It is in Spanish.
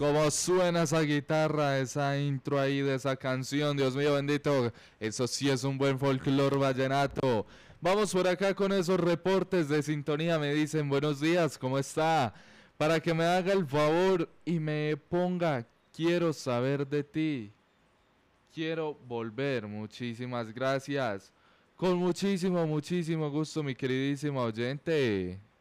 cómo suena esa guitarra, esa intro ahí de esa canción, Dios mío bendito, eso sí es un buen folclor vallenato. Vamos por acá con esos reportes de sintonía, me dicen buenos días, ¿cómo está? Para que me haga el favor y me ponga, quiero saber de ti, quiero volver, muchísimas gracias. Con muchísimo, muchísimo gusto, mi queridísima oyente.